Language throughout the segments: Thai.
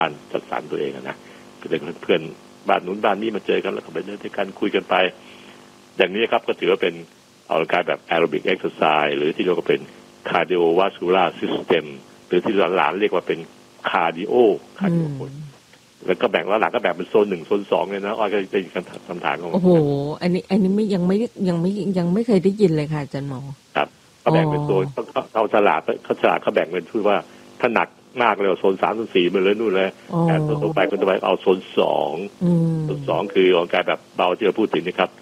บ้านจัดสรรตัวเองนะก็เป็นเพื่อนบ้านนู้นบ้านนี้มาเจอกันแล้วก็ไปเดินด้วยกันคุยกันไปอย่างนี้ครับก็ถือว่าเป็นออกกำลังกายแบบแอโรบิกเอ็กซ์ไซส์หรือที่เรียกว่าเป็นคาร์ดิโอวาสคูลาร์ซิสเต็มหรือที่หลานๆเรียกว่าเป็นคาร์ดิโอแล้วก็แบ่งหลังก็แบ่งเป็นโซน1โซน2เลยนะอ้อยก็เป็นคำถามของโอ้โหอันนี้ไม่ยังไม่เคยได้ยินเลยค่ะอาจารย์หมอครับก็แบ่งเป็นโซนเขาฉลาดเขาแบ่งเป็นคือว่าถ้าหนักมากเลยโซน3โซน4มันเลยนู่นเลยแต่โซนต่อไปคนต่อไปเอาโซน2โซน2คือออกกำลังกายแบบเบาที่เราพูดถึงนะครับ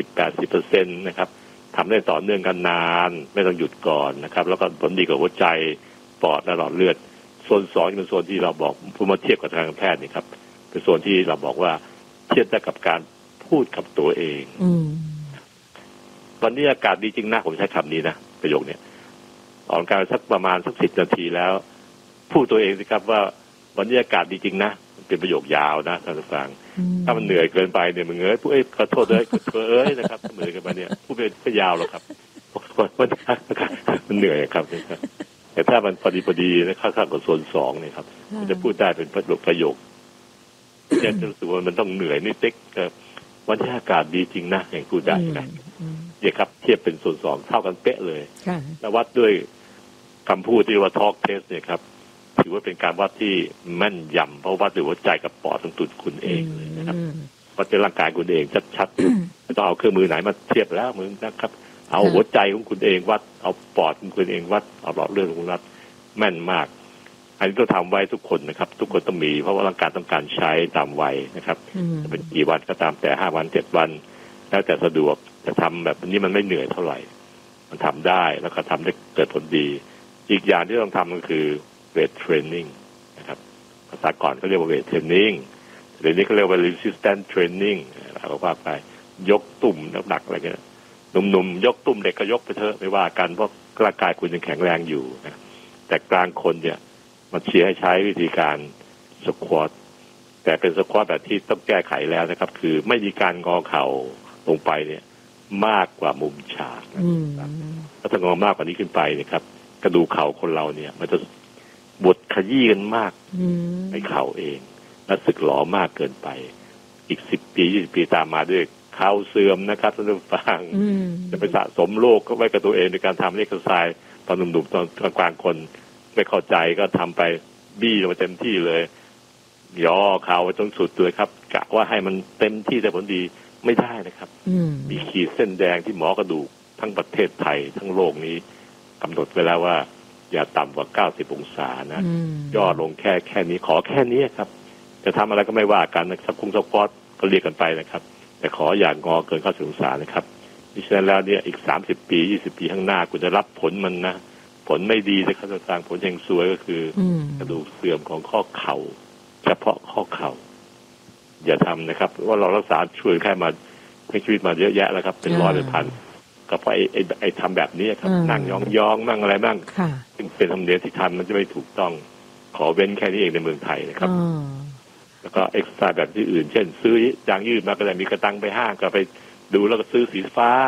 70-80% นะครับทำได้ต่อเนื่องกันนานไม่ต้องหยุดก่อนนะครับแล้วก็ผลดีกับหัวใจปอดและหลอดเลือดโซน2เป็นโซนที่เราบอกพูดมาเทียบกับทางการแพทย์นี่ครับเป็นโซนที่เราบอกว่าเทียบได้กับการพูดกับตัวเองวันนี้อากาศดีจริงนะผมใช้คำนี้นะประโยคนี้ออกกำลังกายสักประมาณสัก10 นาทีแล้วพูดตัวเองสิครับว่าวันนี้อากาศดีจริงนะเป็นประโยคยาวนะท่านผู้ฟังถ้ามันเหนื่อยเกินไปเนี่ยมึงพูดขอโทษเลยนะครับถ้าเหนื่อยเกินไปเนี่ยพูดไปก็ยาวแล้วครับมันเหนื่อยครับแต่ถ้ามันพอดีนะข้างๆกับโซน2เนี่ยครับมันจะพูดได้เป็นประโยคเนี่ยรู้สึกว่ามันต้องเหนื่อยนิดเล็กวันนี้อากาศดีจริงนะอย่างพูดได้นะเนี่ยครับเทียบเป็นโซน2เท่ากันเป๊ะเลยแล้ววัดด้วยคำพูดที่ว่า talk test เนี่ยครับถือว่าเป็นการวัดที่แม่นยำเพราะวัดด้วยหัวใจกับปอดตรงตุ่นคุณเองเลยนะครับวัดด้วยร่างกายคุณเองชัดๆไม่ต้องเอาเครื่องมือไหนมาเทียบแล้วมึงนะครับเอาหัวใจของคุณเองวัดเอาปอดของคุณเองวัดเอาหลอดเลือดของคุณวัดแม่นมากอันนี้ต้องทำไว้ทุกคนนะครับทุกคนต้องมีเพราะว่าร่างกายต้องการใช้ตามวัยนะครับจะเป็นกี่วันก็ตามแต่5 วัน 7 วันแล้วแต่สะดวกจะทำแบบนี้มันไม่เหนื่อยเท่าไหร่มันทำได้แล้วก็ทำได้เกิดผลดีอีกอย่างที่ต้องทำก็คือเวทเทรนนิ่งนะครับภาษาก่อนเขาเรียกว่าเวทเทรนนิ่งเดี๋ยวนี้เขาเรียกว่า resistance training เราว่าไปยกตุ่มหนักๆอะไรเงี้ยหนุ่มๆยกตุ่มเด็กก็ยกไปเถอะไม่ว่ากันเพราะร่างกายคุณยังแข็งแรงอยู่นะแต่กลางคนเนี่ยมันเชียร์ให้ใช้วิธีการสควอตแต่เป็นสควอตแบบที่ต้องแก้ไขแล้วนะครับคือไม่มีการงอเข่าลงไปเนี่ยมากกว่ามุมฉากนะครับถ้างอมากกว่านี้ขึ้นไปเนี่ยครับกระดูกเข่าคนเราเนี่ยมันจะบดขยี้กันมากในเข่าเองและสึกหลอมากเกินไปอีก10 ปี20 ปีตามมาด้วยเข่าเสื่อมนะครับท่านผู้ฟังจะไปสะสมโรคก็ไว้กับตัวเองในการทำเอ็กซ์ไซส์ตอนหนุ่มๆตอนกลางคนไม่เข้าใจก็ทำไปบี้ลงไปเต็มที่เลยย่อเข่าไปจนสุดเลยครับกะว่าให้มันเต็มที่แต่ผลดีไม่ได้นะครับมีขีดเส้นแดงที่หมอกระดูกทั้งประเทศไทยทั้งโลกนี้กำหนดไว้แล้วว่าอย่าต่ำกว่า90 องศานะย่อลงแค่นี้ขอแค่นี้ครับจะทำอะไรก็ไม่ว่ากันนะครับสควอตก็เรียกกันไปนะครับแต่ขออย่างงอเกิน90 องศานะครับดิฉันแล้วเนี่ยอีก30 ปี20 ปีข้างหน้าคุณจะรับผลมันนะผลไม่ดีนะครับต่างผลแห่งซวยก็คือกระดูกเสื่อมของข้อเข่าเฉพาะข้อเข่าอย่าทำนะครับว่าเรารักษาช่วยแค่มาให้ชีวิตมาเยอะแยะแล้วครับเป็นร้อยเป็นพันก็เพราะไอ้ทำแบบนี้ครับนั่งยองๆนั่งอะไรบ้างซึ่งเป็นธรรมเนียมที่ทำมันจะไม่ถูกต้องขอเว้นแค่นี้เองในเมืองไทยนะครับแล้วก็เอ็กซ์ไซส์แบบที่อื่นเช่นซื้อยางยืดมาก็ได้มีกระตังไปห้างก็ไปดูแล้วก็ซื้อสีฟ้า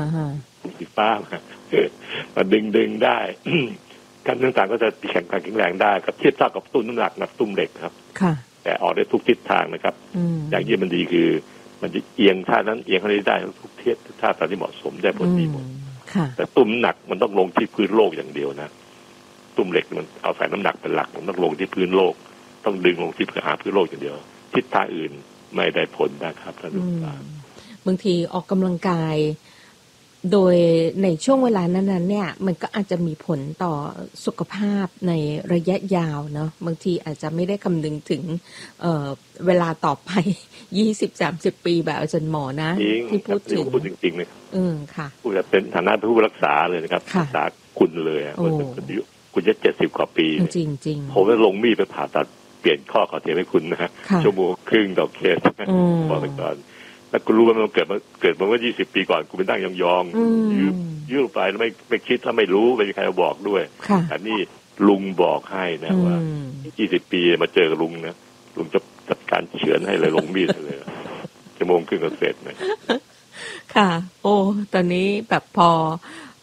มาดึงได้การต่างๆก็จะแข็งแรงได้ก็เทียบเท่ากับตุ้มน้ำหนักกับตุ้มเหล็กครับแต่ออกได้ทุกทิศทางนะครับอย่างยืดมันดีคือมันจะเอียงท่านั้นเอียงท่านี้ได้ทุกเทียบท่าตามที่เหมาะสมได้ผลดีหมดแต่ตุ้มหนักมันต้องลงที่พื้นโลกอย่างเดียวนะตุ้มเหล็กมันเอาใส่น้ำหนักเป็นหลักมันต้องลงที่พื้นโลกต้องดึงลงที่พื้นโลกอย่างเดียวทิศทางอื่นไม่ได้ผลนะครับท่านผู้ฟังบางทีออกกำลังกายโดยในช่วงเวลานั้นๆเนี่ยมันก็อาจจะมีผลต่อสุขภาพในระยะยาวเนาะบางทีอาจจะไม่ได้คำนึงถึงเวลาต่อไป 20-30 ปีแบบอาจารย์หมอนะที่พูดถึงพูดจริงๆเลยค่ะพูดเป็นฐานะผู้รักษาเลยนะครับรักษาคุณเลยคุณจะ70 กว่าปีจริงๆผมจะลงมีดไปผ่าตัดเปลี่ยนข้อเข่าเทียมให้คุณนะชั่วโมงครึ่งต่อเคสบอกไปก่อนแล้วกูรู้ว่ามันเกิดมาเมื่อ20 ปีก่อนกูไปนั่งยองยืดไปแล้วไม่คิดถ้าไม่รู้ไม่มีใครมาบอกด้วยอันนี้ลุงบอกให้นะว่า20 ปีมาเจอกับลุงนะลุงจะจัดการเฉือนให้เลยลงมีดเลยชั่วโมงครึ่งก็เสร็จนะค่ะโอ้ตอนนี้แบบพอ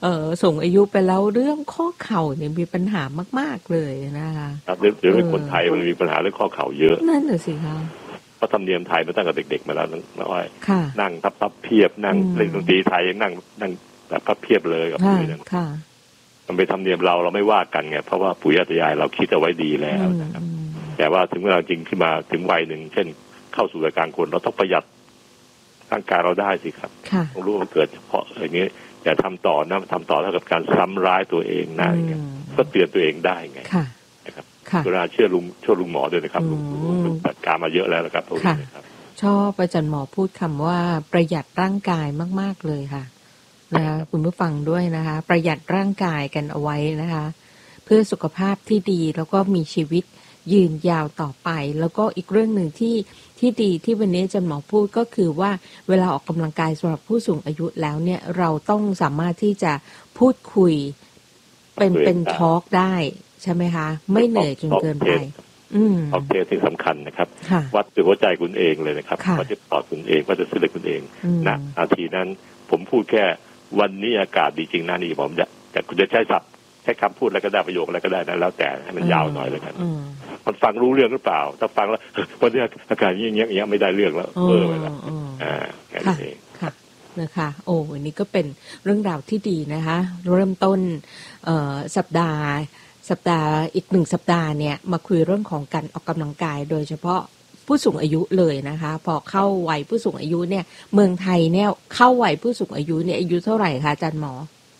สูงอายุไปแล้วเรื่องข้อเข่าเนี่ยมีปัญหามากๆเลยนะคะครับเดี๋ยวเป็นคนไทยมันมีปัญหาเรื่องข้อเข่าเยอะนั่นแหละสิคะเพราะธรรมเนียมไทยมาตั้งแต่เด็กๆมาแล้วน้อยนั่งพับเพียบนั่งเล่นดนตรีไทยนั่งแบบพับเพียบเลยกับพื้นนั่นมันเป็นธรรมเนียมเราไม่ว่ากันไงเพราะว่าปู่ย่าตายายเราคิดเอาไว้ดีแล้วนะครับแต่ว่าถึงเวลาจริงขึ้นมาถึงวัยหนึ่งเช่นเข้าสู่วัยกลางคนเราต้องประหยัดร่างกายเราได้สิครับต้องรู้ว่าเกิดเฉพาะอย่างนี้อย่าทำต่อนะทำต่อเท่ากับการซ้ำร้ายตัวเองนะอย่างเงี้ยก็เตือนตัวเองได้ไงนะครับเวลาเชื่อลุงหมอด้วยนะครับลุงจัดการมาเยอะแล้วนะครับชอบอาจารย์หมอพูดคำว่าประหยัดร่างกายมากๆเลยค่ะนะคะคุณผู้ฟังด้วยนะคะประหยัดร่างกายกันเอาไว้นะคะเพื่อสุขภาพที่ดีแล้วก็มีชีวิตยืนยาวต่อไปแล้วก็อีกเรื่องหนึ่งที่ดีที่วันนี้อาจารย์หมอพูดก็คือว่าเวลาออกกำลังกายสำหรับผู้สูงอายุแล้วเนี่ยเราต้องสามารถที่จะพูดคุยเป็นทอล์กได้ใช่ไหมคะไม่เหนื่อยจนเกินไปออกเทสที่สำคัญนะครับวัดด้วยหัวใจคุณเองเลยนะครับวัดที่ปอดคุณเองวัดด้วยเส้นเลือดคุณเองนะนาทีนั้นผมพูดแค่วันนี้อากาศดีจริงนะนี่ผมจะคุณจะใช้คำพูดอะไรก็ได้ประโยคอะไรก็ได้นะแล้วแต่ให้มันยาวหน่อยเลยกันมันฟังรู้เรื่องหรือเปล่าถ้าฟังแล้ววันนี้อากาศอย่างเงี้ยไม่ได้เรื่องแล้วไปแล้วแค่นี้เองนะคะโอ้วันนี้ก็เป็นเรื่องราวที่ดีนะคะเริ่มต้นสัปดาห์อีก1 สัปดาห์เนี่ยมาคุยเรื่องของการออกกำลังกายโดยเฉพาะผู้สูงอายุเลยนะคะพอเข้าวัยผู้สูงอายุเนี่ยเมืองไทยเนี่ยเข้าวัยผู้สูงอายุเนี่ยอายุเท่าไหร่คะอาจารย์หมอ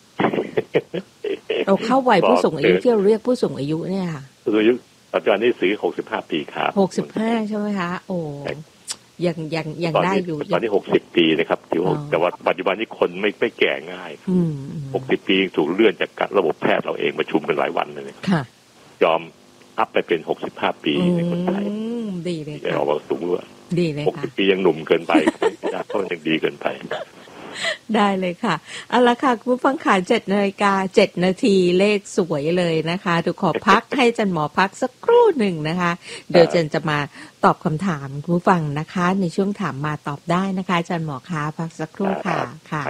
เราเข้าวัยผู้สูงอายุที่เราเรียกผู้สูงอายุเนี่ยค่ะผู้สูงอายุปัจจุบันนี้ถือ65 ปีครับ 65ใช่ไหมคะโอ้ยังได้อยู่ตอนนี้60 ปีนะครับแต่ว่าปัจจุบันนี้คนไม่แก่ง่าย60 ปีถูกเลื่อนจากระบบแพทย์เราเองประชุมกันหลายวันเลยยอมอัพไปเป็น65 ปีในคนไทยดีเลยค่ะเราสูงด้วยดีเลยค่ะ 60 ปียังหนุ่มเกินไปเพราะมันยังดีเกินไปได้เลยค่ะเอาละค่ะคุณผู้ฟังขา7:07 นาทีเลขสวยเลยนะคะถูกขอพักให้อาจารย์หมอพักสักครู่หนึ่งนะคะเดี๋ยวจะมาตอบคำถามคุณผู้ฟังนะคะในช่วงถามมาตอบได้นะคะอาจารย์หมอคะพักสักครู่ค่ะค่ะ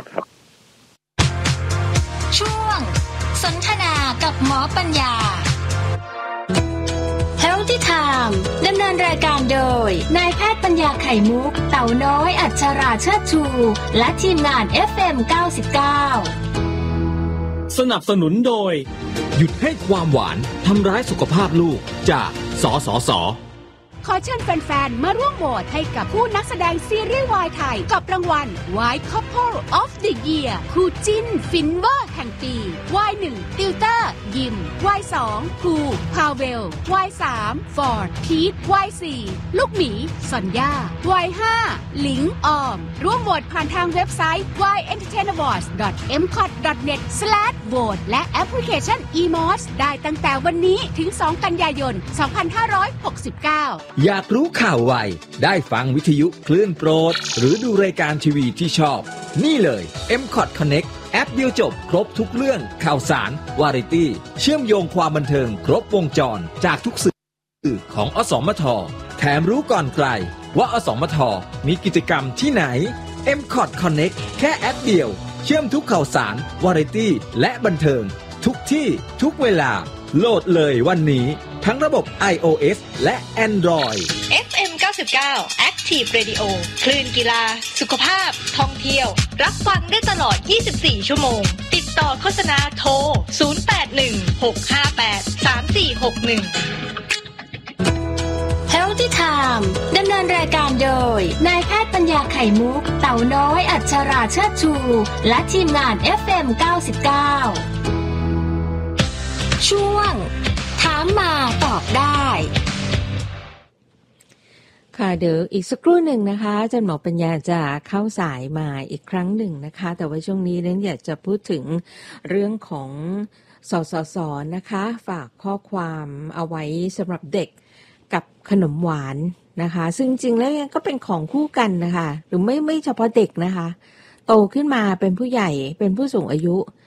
ช่วงสนทนากับหมอปัญญาHealthy Time ดำเนินรายการโดยนายแพทย์ปัญญาไข่มุกเต่าน้อยอัชราเชิดชูและทีมงาน FM 99 สนับสนุนโดยหยุดให้ความหวานทำร้ายสุขภาพลูกจากสสส. ขอเชิญแฟนๆมาร่วมโหวตให้กับผู้นักแสดงซีรีส์วายไทยกับรางวัล Y Couple of the Year คู่จิ้นฟินเวอร์แห่งปี Y1 ติวเตอร์ยิม Y2 ภูพาเวล Y3 ฟอร์ดพีท Y4 ลูกหมีซอนย่า Y5 หลิงออมร่วมโหวตผ่านทางเว็บไซต์ yentertainawards.mcot.net/vote และแอปพลิเคชัน eMOS ได้ตั้งแต่วันนี้ถึง2 กันยายน 2569 อยากรู้ข่าวไวได้ฟังวิทยุคลื่นโปรดหรือดูรายการทีวีที่ชอบนี่เลย MCOT Connect แอปเดียวจบครบทุกเรื่องข่าวสารวาไรตี้เชื่อมโยงความบันเทิงครบวงจรจากทุกสื่อของอสมทแถมรู้ก่อนใครว่าอสมทมีกิจกรรมที่ไหน MCOT Connect แค่แอปเดียวเชื่อมทุกข่าวสารวาไรตี้และบันเทิงทุกที่ทุกเวลาโหลดเลยวันนี้ทั้งระบบ iOS และ Android FM 99 Active Radio คลื่นกีฬาสุขภาพท่องเที่ยวรับฟังได้ตลอด24 ชั่วโมงติดต่อโฆษณาโทร 0816583461 Healthy Time ดำเนินรายการโดยนายแพทย์ปัญญาไข่มุกเต่าน้อยอัชราเชิดชูและทีมงาน FM 99ช่วงถามมาตอบได้ค่ะเดี๋ยวอีกสักครู่หนึ่งนะคะอาจารย์หมอปัญญาจะเข้าสายมาอีกครั้งหนึ่งนะคะแต่ว่าช่วงนี้นั้นอยากจะพูดถึงเรื่องของสสส.นะคะฝากข้อความเอาไว้สำหรับเด็กกับขนมหวานนะคะซึ่งจริงแล้วก็เป็นของคู่กันนะคะหรือไม่เฉพาะเด็กนะคะโตขึ้นมาเป็นผู้ใหญ่เป็นผู้สูงอายุ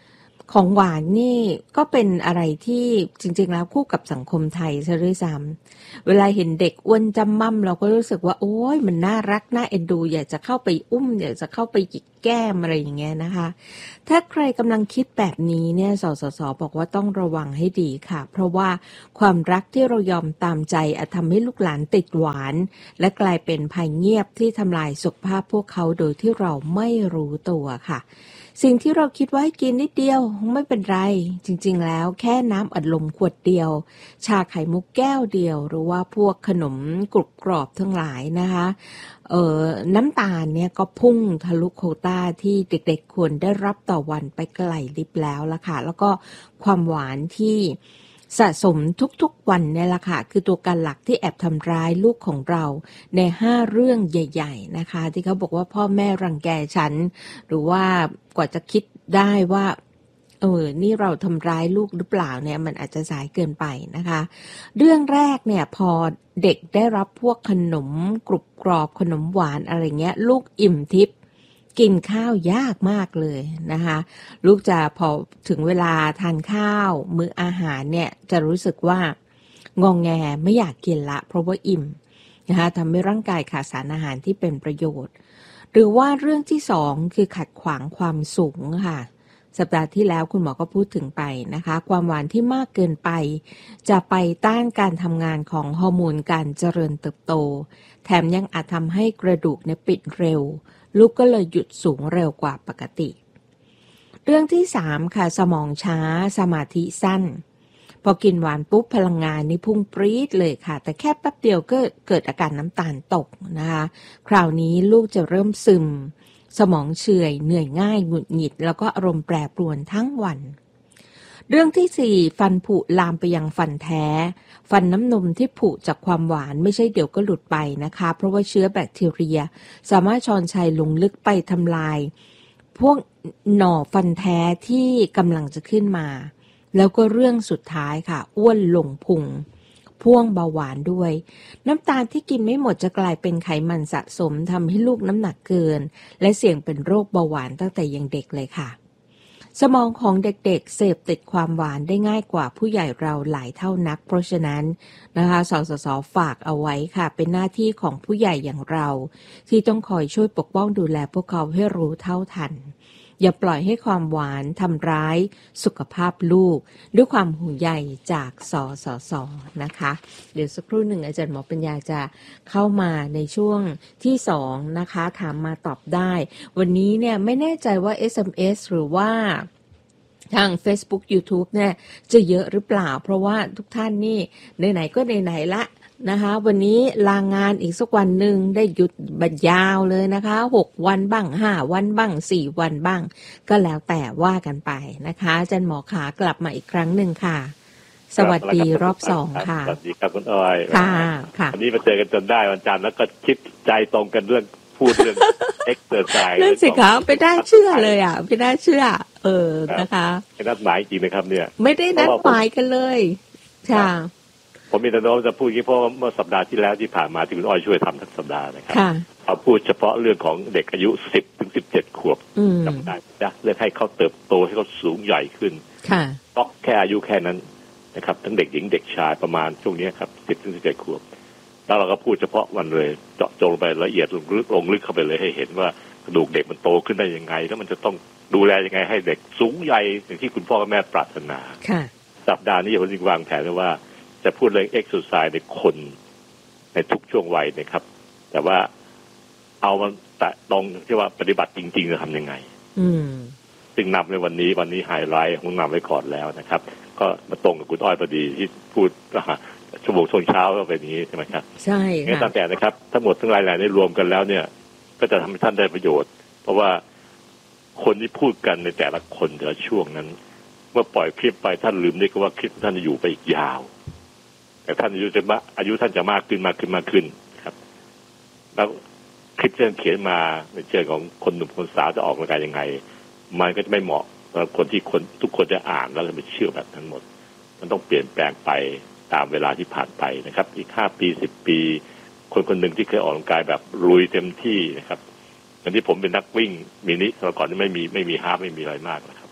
ของหวานนี่ก็เป็นอะไรที่จริงๆแล้วคู่กับสังคมไทยซะด้วยซ้ำเวลาเห็นเด็กอ้วนจำม่ำเราก็รู้สึกว่าโอ๊ยมันน่ารักน่าเอ็นดูอยากจะเข้าไปอุ้มอยากจะเข้าไปหยิกแก้มอะไรอย่างเงี้ยนะคะถ้าใครกำลังคิดแบบนี้เนี่ยสสสบอกว่าต้องระวังให้ดีค่ะเพราะว่าความรักที่เรายอมตามใจอาจทำให้ลูกหลานติดหวานและกลายเป็นภัยเงียบที่ทำลายสุขภาพพวกเขาโดยที่เราไม่รู้ตัวค่ะสิ่งที่เราคิดว่าให้กินนิดเดียวไม่เป็นไรจริงๆแล้วแค่น้ำอัดลมขวดเดียวชาไข่มุกแก้วเดียวหรือว่าพวกขนมกรุบกรอบทั้งหลายนะคะน้ำตาลเนี่ยก็พุ่งทะลุโควต้าที่เด็กๆควรได้รับต่อวันไปไกลลิบแล้วล่ะค่ะแล้วก็ความหวานที่สะสมทุกๆวันเนี่ยล่ะค่ะคือตัวการหลักที่แอบทำร้ายลูกของเราใน5เรื่องใหญ่ๆนะคะที่เขาบอกว่าพ่อแม่รังแกฉันหรือว่ากว่าจะคิดได้ว่านี่เราทำร้ายลูกหรือเปล่าเนี่ยมันอาจจะสายเกินไปนะคะเรื่องแรกเนี่ยพอเด็กได้รับพวกขนมกรุบกรอบขนมหวานอะไรเงี้ยลูกอิ่มทิพย์กินข้าวยากมากเลยนะคะลูกจะพอถึงเวลาทานข้าวมื้ออาหารเนี่ยจะรู้สึกว่างงแงไม่อยากกินละเพราะว่าอิ่มนะคะทำให้ร่างกายขาดสารอาหารที่เป็นประโยชน์หรือว่าเรื่องที่สองคือขัดขวางความสูงค่ะสัปดาห์ที่แล้วคุณหมอก็พูดถึงไปนะคะความหวานที่มากเกินไปจะไปต้านการทำงานของฮอร์โมนการเจริญเติบโตแถมยังอาจทำให้กระดูกเนี่ยปิดเร็วลูกก็เลยหยุดสูงเร็วกว่าปกติเรื่องที่3ค่ะสมองช้าสมาธิสั้นพอกินหวานปุ๊บพลังงานนี่พุ่งปรี๊ดเลยค่ะแต่แค่แป๊บเดียวก็เกิดอาการน้ำตาลตกนะคะคราวนี้ลูกจะเริ่มซึมสมองเฉื่อยเหนื่อยง่ายหงุดหงิดแล้วก็อารมณ์แปรปรวนทั้งวันเรื่องที่4ฟันผุลามไปยังฟันแท้ฟันน้ำนมที่ผุจากความหวานไม่ใช่เดี๋ยวก็หลุดไปนะคะเพราะว่าเชื้อแบคทีเรียสามารถชอนชัยลงลึกไปทำลายพวกหน่อฟันแท้ที่กำลังจะขึ้นมาแล้วก็เรื่องสุดท้ายค่ะอ้วนลงพุงพ่วงเบาหวานด้วยน้ำตาลที่กินไม่หมดจะกลายเป็นไขมันสะสมทำให้ลูกน้ำหนักเกินและเสี่ยงเป็นโรคเบาหวานตั้งแต่ยังเด็กเลยค่ะสมองของเด็กๆเสพติดความหวานได้ง่ายกว่าผู้ใหญ่เราหลายเท่านักเพราะฉะนั้นนะคะสสส.ฝากเอาไว้ค่ะเป็นหน้าที่ของผู้ใหญ่อย่างเราที่ต้องคอยช่วยปกป้องดูแลพวกเขาให้รู้เท่าทันอย่าปล่อยให้ความหวานทำร้ายสุขภาพลูกด้วยความห่วงใยจากสสส.นะคะเดี๋ยวสักครู่หนึ่งอาจารย์หมอปัญญาจะเข้ามาในช่วงที่2นะคะถามมาตอบได้วันนี้เนี่ยไม่แน่ใจว่า SMS หรือว่าทาง Facebook YouTube เนี่ยจะเยอะหรือเปล่าเพราะว่าทุกท่านนี่ไหนๆก็ไหนๆละนะคะวันนี้ลางานอีกสักวันหนึ่งได้หยุดบัดยาวเลยนะคะ6วันบ้าง5วันบ้าง4วันบ้างก็แล้วแต่ว่ากันไปนะคะอาจารย์หมอขากลับมาอีกครั้งหนึ่งค่ะสวัสดีรอบ2ค่ะสวัสดีครับคุณอ้อยค่ะค่ะวันนี้มาเจอกันจนได้วันจันทร์แล้วก็คิดใจตรงกันเรื่องพูดเรื่องเอ็กซ์เซอร์ไซส์นั่นสิคะไม่ได้เชื่อเลยอ่ะไม่ได้เชื่อนะคะไม่นัดหมายจริงนะครับเนี่ยไม่ได้นัดหมายกันเลยค่ะผมมีแนวโน้มจะพูดเพราะเมื่อสัปดาห์ที่แล้วที่ผ่านมาที่คุณอ้อยช่วยทำทั้งสัปดาห์นะครับเอาพูดเฉพาะเรื่องของเด็กอายุ10 ถึง 17 ขวบจำได้นะเรื่องให้เขาเติบโตให้เขาสูงใหญ่ขึ้นต้องแค่อายุแค่นั้นนะครับทั้งเด็กหญิงเด็กชายประมาณช่วงนี้ครับ10 ถึง 17 ขวบแล้วเราก็พูดเฉพาะวันเลยเจาะจงไปละเอียดลงลึกเข้าไปเลยให้เห็นว่ากระดูกเด็กมันโตขึ้นได้ยังไงแล้วมันจะต้องดูแลยังไงให้เด็กสูงใหญ่อย่างที่คุณพ่อแม่ปรารถนาสัปดาห์นี้ผมจึงวางแผนไว้ว่าจะพูดเรื่องเอ็กซ์ไซส์ในคนในทุกช่วงวัยนะครับแต่ว่าเอามันแต่ตรงที่ว่าปฏิบัติจริงๆจะทำยังไงจึงนำในวันนี้ไฮไลท์ผมนำไว้ก่อนแล้วนะครับก็มาตรงกับคุณอ้อยพอดีที่พูดชั่วโมงช่วงเช้าก็เป็นอย่างนี้ใช่ไหมครับใช่ค่ะตั้งแต่นะครับทั้งหมดทั้งรายละเอียดนี้รวมกันแล้วเนี่ยก็จะทำให้ท่านได้ประโยชน์เพราะว่าคนที่พูดกันในแต่ละคนแต่ละช่วงนั้นเมื่อปล่อยคลิปไปท่านลืมได้ก็ว่าคลิปท่านจะอยู่ไปอีกยาวแต่ท่านอายุท่านจะมากขึ้นครับแล้วคลิปที่ท่านเขียนมาในเชิงของคนหนุ่มคนสาวจะออกกำลังกายยังไงมันก็จะไม่เหมาะสำหรับคนที่ทุกคนจะอ่านแล้วจะไปเชื่อแบบนั้นหมดมันต้องเปลี่ยนแปลงไปตามเวลาที่ผ่านไปนะครับอีก5 ปี10 ปีคนหนึ่งที่เคยออกกำลังกายแบบลุยเต็มที่นะครับอย่างที่ผมเป็นนักวิ่งมินิสมัยก่อนนี่ไม่มีฮาล์ฟไม่มีอะไรมากนะครับ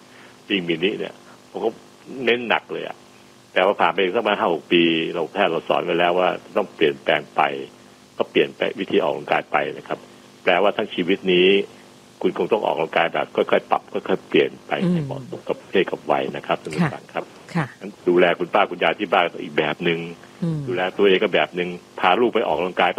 วิ่งมินิเนี่ยผมก็เน้นหนักเลยอะแต่ว่าผ่านไปสักประมาณ 5-6 ปีเราแพทย์เราสอนไว้แล้วว่าต้องเปลี่ยนแปลงไปก็เปลี่ยนไปวิธีออกกำลังกายไปนะครับแปลว่าทั้งชีวิตนี้คุณคงต้องออกกำลังกายแบบค่อยๆปรับค่อยๆเปลี่ยนไปให้เหมาะสมกับเพศกับวัยนะครับท่านผู้ฟังครับดูแลคุณป้าคุณยายที่บ้านอีกแบบนึงดูแลตัวเองก็แบบนึงพาลูกไปออกกำลังกาย